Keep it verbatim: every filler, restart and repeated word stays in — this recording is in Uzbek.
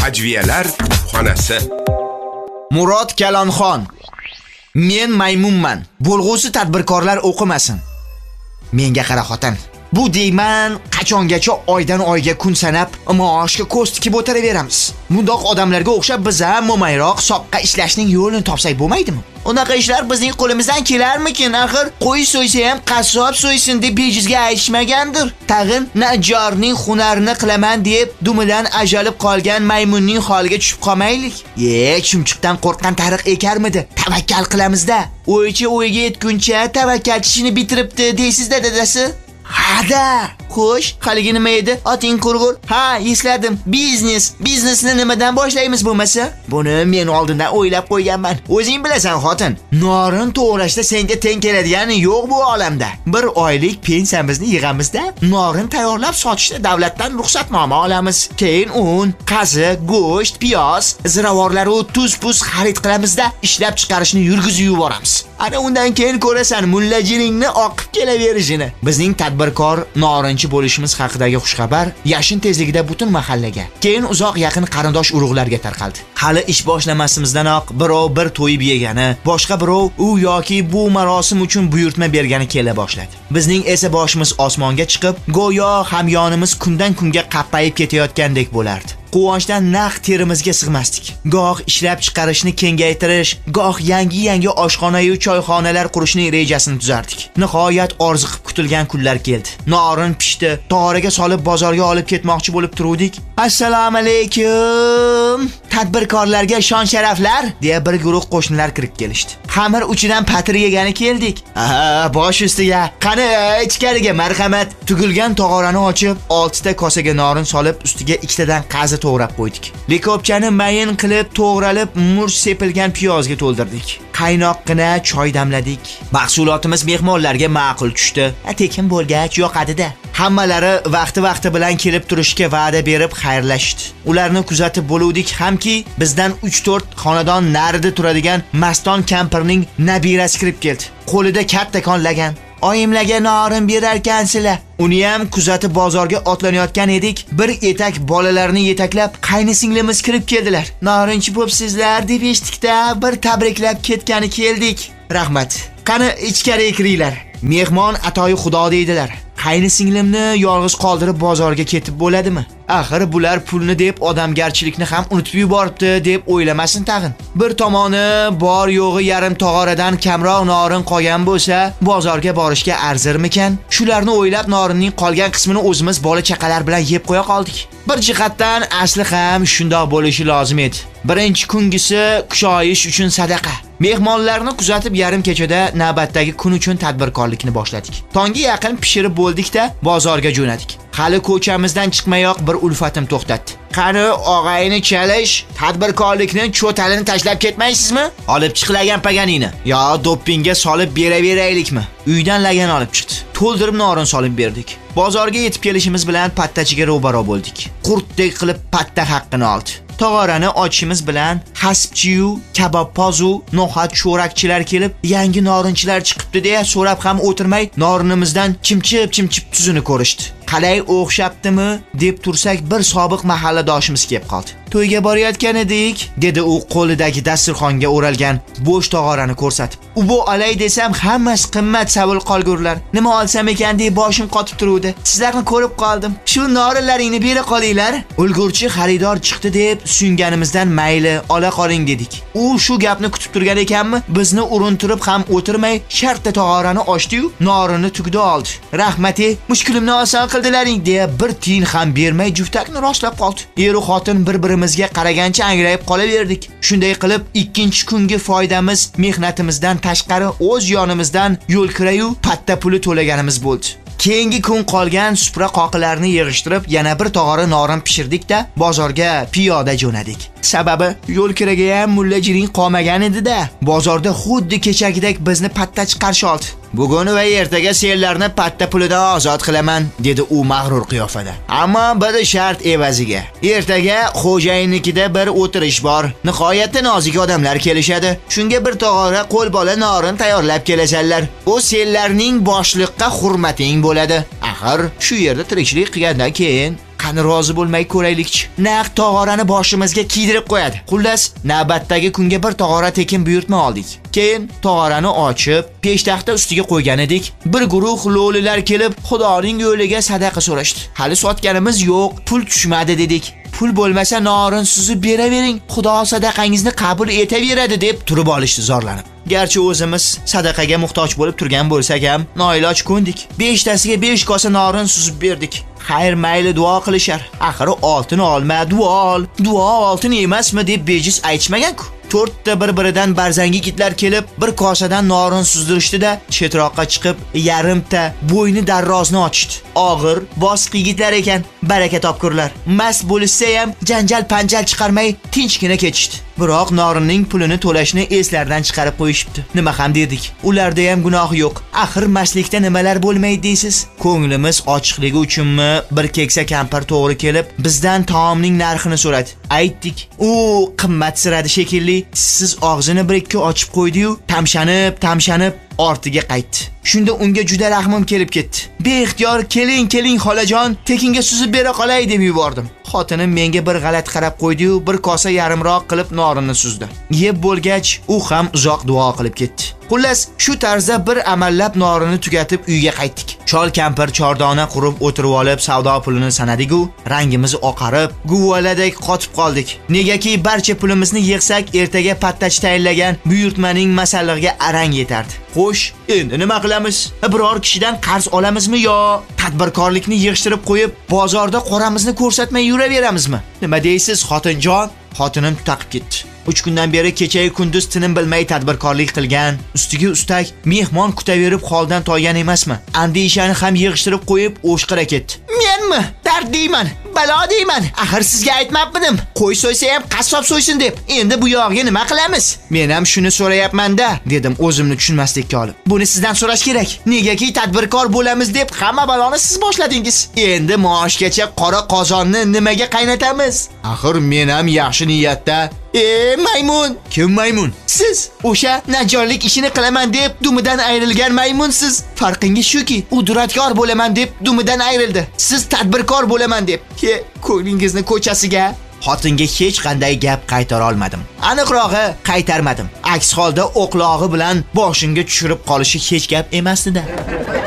Hajviyalar kutubxonasi. Murod Kalonxon. Men maymunman. Bo'lg'usi tadbirkorlar o'qimasin. Menga qara xotin. Bu deyman, qachongacha oydan oyga kun sanab maoshga ko'z tikib o'tiraveramiz. Bundoq odamlarga o'xshab biz ham mo'mayroq soqqa ishlashning yo'lini topsak bo'lmaydimi? Unaqa ishlar bizning qo'limizdan kelarmikin? Axir qo'y so'ysa ham qassob so'ysin deb bejizga aytishmagandir. Tag'in najjorning hunarini qilaman deb dumidan ajalib qolgan maymunning holiga tushib qolmaylik. Ye, chumchuqdan qo'rqqan tariq ekarmidi? Tavakkal qilamizda. O'ychi o'yga yetguncha tavakkalchishini bitiribdi deysiz-da dadasi. Hada, xo'sh, haligi nima edi? Oting qurg'ur. Ha, esladim. Biznes. Biznesni nimadan boshlaymiz bo'lmasa? Buni men oldindan o'ylab qo'yganman. O'zing bilasan, xotin. Norin to'g'rashda senga teng keladigani yo'q bu olamda. Bir oylik pensiyamizni yig'amizda, norin tayyorlab sotishda davlatdan ruxsatnoma olamiz. Keyin un, qazi, go'sht, piyoz, ziravorlar va tuz-puz xarid qilamizda, ishlab chiqarishni yurgizib yuboramiz. Ana undan keyin ko'rasan mullajiringni oqib kelaverishini. Bizning tadbirkor norinchi bo'lishimiz haqidagi xushxabar yashin tezligida butun mahallaga, keyin uzoq yaqin qarindosh urug'larga tarqaldi. Hali ish boshlamasimizdan-oq birov bir to'yib yegani, boshqa birov u yoki bu marosim uchun buyurtma bergani kela boshladi. Bizning esa boshimiz osmonga chiqib, go'yo hamyonimiz kundan kunga qappayib ketayotgandek bo'lardi. Quvonchdan naq terimizga sig'masdik. Goh ishlab chiqarishni kengaytirish, goh yangi-yangi oshxona va choyxonalar qurishning rejasini tuzardik. Nihoyat orziqib kutilgan kunlar keldi. Norin pishdi, tog'oraga solib bozorga olib ketmoqchi bo'lib turuvdik. Assalomu alaykum. Tadbirkorlarga shon sharaflar, deya bir guruh qo'shnilar kirib kelishdi. Xamir uchidan patir yegani keldik. Aha, bosh ustiga, qani ichkariga marhamat. Tugilgan tog'orani ochib, olti ta kosaga norin solib, ustiga ikkitadan qazi to'g'rab qo'ydik. Likopchani mayin qilib to'g'ralib, murch sepilgan piyozga to'ldirdik. Qaynoqqina choy damladik. Mahsulotimiz mehmonlarga ma'qul tushdi. Tekin bo'lgach yoqadi-da. Hammalari vaqti-vaqti bilan kelib turishga va'da berib xayrlashdi. Ularni kuzatib bo'luvdik hamki, bizdan uch to'rt xonadon narida turadigan Maston kampirning nabirasi kirib keldi. Qo'lida kattakon lagan. Oyimlarga norin berarkansizlar. Uni ham kuzatib bozorga otlanayotgan edik. Bir etak bolalarni yetaklab qaynisinglimiz kirib keldilar. Norinchi bo'psizlar deb eshitdik-da, bir tabriklab ketgani keldik. Rahmat. Qani ichkariga kiringlar. Mehmon atoyi xudo deydilar. Qaynisinglimni yolg'iz qoldirib bozorga ketib bo'ladimi? Axir bular pulni deb odamgarchilikni ham unutib yuboribdi deb o'ylamasin tag'in. Bir tomoni bor yo'g'i yarim tog'oradan kamroq norin qolgan bo'lsa, bozorga borishga arzirmikan? Shularni o'ylab norinning qolgan qismini o'zimiz bola chaqalar bilan yeb qo'ya qoldik. Bir jihatdan asli ham shundoq bo'lishi lozim edi. Birinchi kungisi kushoyish uchun sadaqa. Mehmonlarni kuzatib yarim kechada navbatdagi kun uchun tadbirkorlikni boshladik. Tongga yaqin pishirib bo'ldik-da, bozorga jo'nadik. Hali ko'chamizdan chiqmayoq bir ulfatim to'xtatdi. Qani og'ayni chalish, tadbirkorlikni cho'talini tashlab ketmaysizmi? Olib chiqlagan paganini yo doppingga solib beraveraylikmi? Uydan lagan olib chiqdi. To'ldirib norin solib berdik. Bozorga yetib kelishimiz bilan pattachiga ro'baro bo'ldik. Qurtdek qilib patta haqqini oldi. Tog'orani ochishimiz bilan hasbchiyu, kabobpozu, no'xat cho'rakchilar kelib, yangi norinchilar chiqibdi deya so'rab ham o'tirmay, norinimizdan chimchib-chimchib tuzini ko'rishdi. Qalay o'xshabdimi deb tursak, bir sobiq mahalladoshimiz kelib qoldi. To'yga borayotgan edik, dedi u qo'lidagi dasturxonga o'ralgan bo'sh tog'orani ko'rsatib. U bu alay desam, hammasi qimmat savil qolgurlar. Nima olsam ekan deb boshim qotib turuvdi. Sizlarni ko'rib qoldim. Shu norinlaringni bera qolinglar. Ulgurchi xaridor chiqdi deb sunganimizdan mayli, ola qoling dedik. U shu gapni kutib turgan ekanmi? Bizni urintirib ham o'tirmay, shartta tog'orani ochdi-yu, norini tugdi oldi. Rahmati, mushkulimni oson qildilaring deya bir tiyin ham bermay juftakni rostlab qoldi. Eru xotin bir-birimizga qaragancha angrayib qolaverdik. Shunday qilib, ikkinchi kungi foydamiz mehnatimizdan tashqari o'z yonimizdan yo'l kirayu patta puli to'laganimiz bo'ldi. Keyingi kun qolgan supra qoqilarni yig'ishtirib, yana bir tog'ora norin pishirdik-da, bozorga piyoda jo'nadik. Sababi yo'l kiraga ham mullajiring qolmagan edi-da. Bozorda xuddi kechagidek bizni pattachi qarshi oldi. Bugun va ertaga senlarni patta pulidan ozod qilaman, dedi u mag'rur qiyofada. Ammo bir shart evaziga. Ertaga xo'jayinnikida bir o'tirish bor. Nihoyatda nozik odamlar kelishadi. Shunga bir tog'ora qo'lbola norin tayyorlab kelasanlar. U senlarning boshliqqa hurmating bo'ladi. Axir shu yerda tirikchilik qilgandan keyin qani rozi bo'lmay ko'raylikchi. Naq tog'orani boshimizga kiydirib qo'yadi. Xullas, navbatdagi kunga bir tog'ora tekin buyurtma oldik. Keyin tog'orani ochib, peshtaxta ustiga qo'ygan edik. Bir guruh lo'lilar kelib, Xudoning yo'liga sadaqa so'rashdi. Hali sotganimiz yo'q, pul tushmadi dedik. Pul bo'lmasa norin suzib beravering, Xudo sadaqangizni qabul etaveradi deb turib olishdi zorlanib. Garchi o'zimiz sadaqaga muhtoj bo'lib turgan bo'lsak ham, noiloj ko'ndik. besh tasiga besh kosa norin suzib berdik. Xayr, mayli duo qilishar. Axiri oltin olma, duo ol. Duo oltin emasmi deb bejiz aytishmagan-ku. to'rtta bir-biridan barzangi kitlar kelib, bir kosadan norin suzdirishdi-da, chetroqqa chiqib, yarimta bo'yni darrozni ochishdi. Og'ir, bosiq yigitlar ekan, baraka topkurlar. Mast bo'lishsa ham janjal panjal chiqarmay tinchgina ketishdi. Biroq norinning pulini to'lashni eslardan chiqarib qo'yishibdi. Nima ham dedik? Ularda ham gunoh yo'q. Axir mastlikda nimalar bo'lmaydi deysiz? Ko'nglimiz ochiqligi uchunmi, bir keksa kampir to'g'ri kelib, bizdan taomning narxini so'radi. Aytdik. U qimmat siradi shekilli. Siz og'zini bir ikki ochib qo'ydi-yu, tamshanib, tamshanib ortiga qaytdi. Shunda unga juda rahmim kelib ketdi. Beixtiyor keling, keling xolajon, tekinga suzib bera qolay deb yubordim. Xotinim menga bir g'alat qarab qo'ydi-yu, bir kosa yarimroq qilib norinni suzdi. Yeb bo'lgach, u ham uzoq duo qilib ketdi. Xullas, shu tarzda bir amallab norini tugatib uyga qaytdik. Chol kampir chordona qurib o'tirib olib savdo pulini sanadigu, rangimiz oqarib, guvaladek qotib qoldik. Negaki barcha pulimizni yig'sak, ertaga pattachi tayinlagan buyurtmaning masallig'iga arang yetardi. Xo'sh, endi nima qilamiz? Biror kishidan qarz olamizmi yo tadbirkorlikni yig'ishtirib qo'yib, bozorda qoramizni ko'rsatmay yuraveramizmi? Nima deysiz, xotinjon? Xotinim tutaqib ketdi. uch kundan beri kechayu kunduz tinim bilmay tadbirkorlik qilgan, ustiga ustak mehmon kutaverib holdan toygan emasmi? Andishani ham yig'ishtirib qo'yib o'shqira ketdi. Menmi? Dard deyman, balo deyman. Axir sizga aytmabmidim, qo'y so'ysa ham qassob so'ysin deb. Endi bu yog'iga nima qilamiz? Men ham shuni so'rayapman-da, dedim o'zimni tushunmaslikka olib. Buni sizdan so'rash kerak. Negaki tadbirkor bo'lamiz deb hamma baloni siz boshladingiz. Endi maoshgacha qora qozonni nimaga qaynatamiz? Axir men ham yaxshi niyatda E maymun. Kim maymun? Siz o'sha najorlik ishini qilaman deb dumidan ayrilgan maymunsiz. Farqingiz shuki, u duradkor bo'laman deb dumidan ayrildi. Siz tadbirkor bo'laman deb. Ke, ko'nglingizni ko'chasiga. Xotinga hech qanday gap qaytara olmadim. Aniqrog'i qaytarmadim. Aks holda o'qlog'i bilan boshimga tushirib qolishi hech gap emasdi-da.